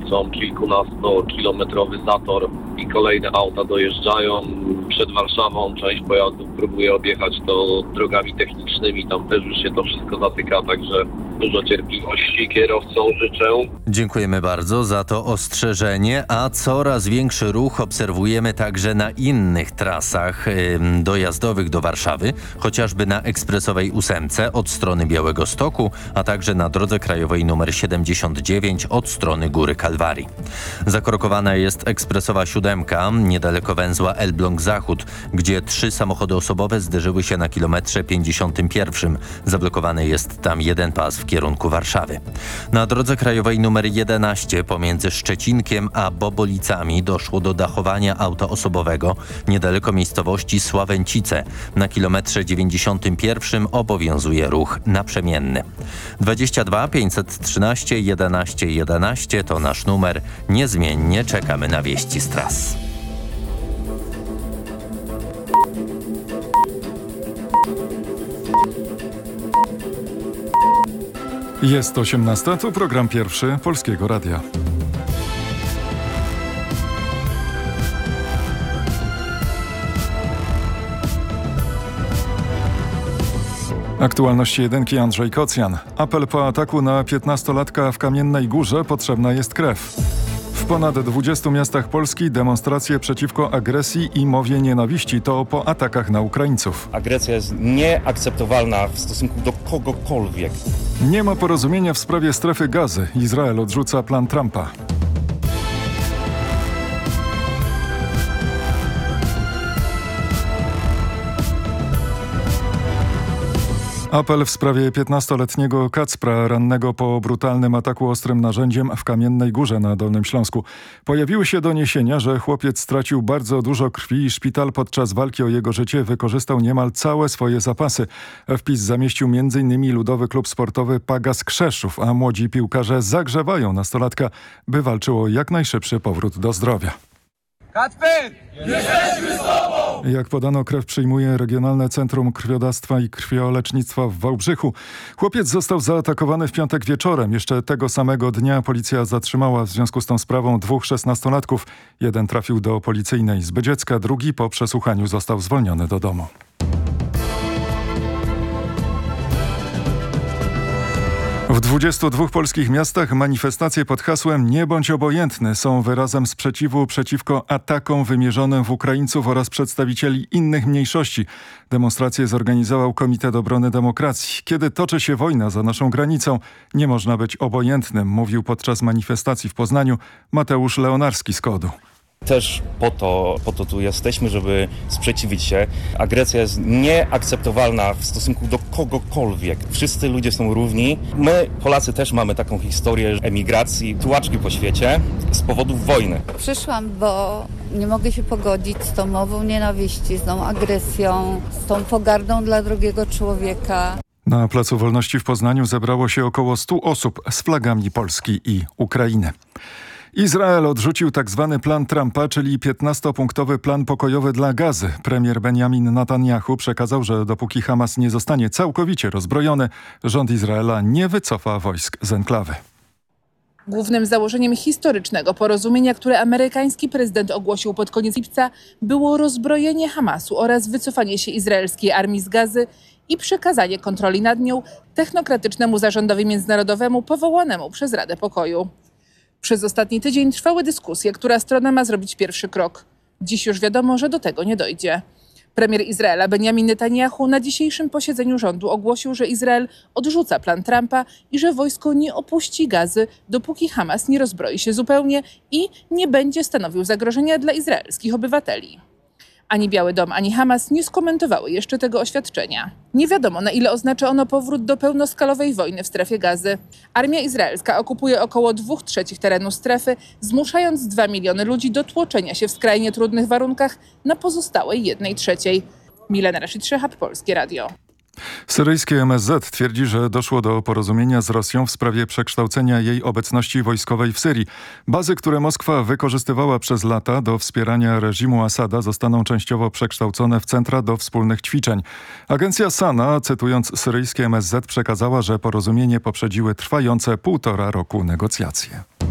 są kilkunastokilometrowy zator i kolejne auta dojeżdżają. Przed Warszawą część pojazdów próbuje objechać to drogami technicznymi, tam też już się to wszystko zatyka, także dużo cierpliwości kierowcom życzę. Dziękujemy bardzo za to ostrzeżenie, a coraz większy ruch obserwujemy także na innych trasach dojazdowych do Warszawy, chociażby na ekspresowej 8 od strony Białegostoku, a także na drodze krajowej nr 79 od strony Góry Kalwarii. Zakorkowana jest ekspresowa 7 niedaleko węzła Elbląg Zachód, gdzie 3 samochody osobowe zderzyły się na kilometrze 51. Zablokowany jest tam jeden pas w kierunku Warszawy. Na drodze krajowej nr 11 pomiędzy Szczecinkiem a Bobolicami doszło do dachowania auta osobowego niedaleko miejscowości Sławęcice. Na kilometrze 91 obowiązuje ruch naprzemienny. 22 513 11 11 to nasz numer. Niezmiennie czekamy na wieści z tras. Jest 18, to program pierwszy Polskiego Radia. Aktualności jedynki Andrzej Kocjan. Apel po ataku na 15-latka w Kamiennej Górze: potrzebna jest krew. W ponad 20 miastach Polski demonstracje przeciwko agresji i mowie nienawiści. To po atakach na Ukraińców. Agresja jest nieakceptowalna w stosunku do kogokolwiek. Nie ma porozumienia w sprawie strefy Gazy. Izrael odrzuca plan Trumpa. Apel w sprawie 15-letniego Kacpra, rannego po brutalnym ataku ostrym narzędziem w Kamiennej Górze na Dolnym Śląsku. Pojawiły się doniesienia, że chłopiec stracił bardzo dużo krwi i szpital podczas walki o jego życie wykorzystał niemal całe swoje zapasy. Wpis zamieścił m.in. Ludowy Klub Sportowy Pagas Krzeszów, a młodzi piłkarze zagrzewają nastolatka, by walczył o jak najszybszy powrót do zdrowia. Kacper! Jesteśmy z tobą! Jak podano, krew przyjmuje Regionalne Centrum Krwiodawstwa i Krwiolecznictwa w Wałbrzychu. Chłopiec został zaatakowany w piątek wieczorem. Jeszcze tego samego dnia policja zatrzymała w związku z tą sprawą 2 16-latków. Jeden trafił do policyjnej izby dziecka, drugi po przesłuchaniu został zwolniony do domu. W 22 polskich miastach manifestacje pod hasłem „Nie bądź obojętny” są wyrazem sprzeciwu przeciwko atakom wymierzonym w Ukraińców oraz przedstawicieli innych mniejszości. Demonstracje zorganizował Komitet Obrony Demokracji. Kiedy toczy się wojna za naszą granicą, nie można być obojętnym, mówił podczas manifestacji w Poznaniu Mateusz Leonarski z KOD-u. Też po to tu jesteśmy, żeby sprzeciwić się. Agresja jest nieakceptowalna w stosunku do kogokolwiek. Wszyscy ludzie są równi. My, Polacy, też mamy taką historię emigracji, tułaczki po świecie z powodów wojny. Przyszłam, bo nie mogę się pogodzić z tą mową nienawiści, z tą agresją, z tą pogardą dla drugiego człowieka. Na Placu Wolności w Poznaniu zebrało się około 100 osób z flagami Polski i Ukrainy. Izrael odrzucił tzw. plan Trumpa, czyli 15-punktowy plan pokojowy dla Gazy. Premier Benjamin Netanyahu przekazał, że dopóki Hamas nie zostanie całkowicie rozbrojony, rząd Izraela nie wycofa wojsk z enklawy. Głównym założeniem historycznego porozumienia, które amerykański prezydent ogłosił pod koniec lipca, było rozbrojenie Hamasu oraz wycofanie się izraelskiej armii z Gazy i przekazanie kontroli nad nią technokratycznemu zarządowi międzynarodowemu powołanemu przez Radę Pokoju. Przez ostatni tydzień trwały dyskusje, która strona ma zrobić pierwszy krok. Dziś już wiadomo, że do tego nie dojdzie. Premier Izraela Benjamin Netanyahu na dzisiejszym posiedzeniu rządu ogłosił, że Izrael odrzuca plan Trumpa i że wojsko nie opuści Gazy, dopóki Hamas nie rozbroi się zupełnie i nie będzie stanowił zagrożenia dla izraelskich obywateli. Ani Biały Dom, ani Hamas nie skomentowały jeszcze tego oświadczenia. Nie wiadomo, na ile oznacza ono powrót do pełnoskalowej wojny w strefie Gazy. Armia izraelska okupuje około 2/3 terenu strefy, zmuszając 2 miliony ludzi do tłoczenia się w skrajnie trudnych warunkach na pozostałej 1/3. Milena Rashid-Szehab, Polskie Radio. Syryjskie MSZ twierdzi, że doszło do porozumienia z Rosją w sprawie przekształcenia jej obecności wojskowej w Syrii. Bazy, które Moskwa wykorzystywała przez lata do wspierania reżimu Asada, zostaną częściowo przekształcone w centra do wspólnych ćwiczeń. Agencja Sana, cytując syryjskie MSZ, przekazała, że porozumienie poprzedziły trwające 1,5 roku negocjacje.